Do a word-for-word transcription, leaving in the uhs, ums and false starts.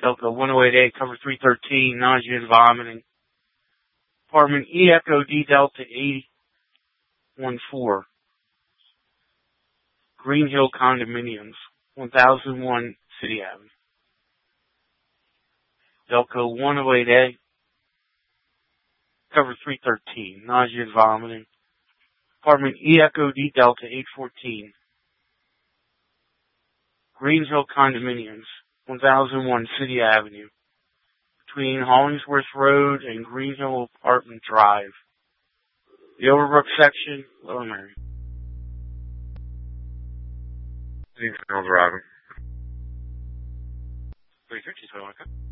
Delco one oh eight A, cover three thirteen, nausea and vomiting. Apartment E Echo D Delta eight one four, Green Hill Condominiums, one thousand one City Avenue. Delco one oh eight A, cover three thirteen, nausea and vomiting. Apartment E Echo D Delta eight fourteen, Green Hill Condominiums, one thousand one City Avenue, between Hollingsworth Road and Green Hill Apartment Drive. The Overbrook section, Lower Merion. Green Hill Drive. three fifty, so I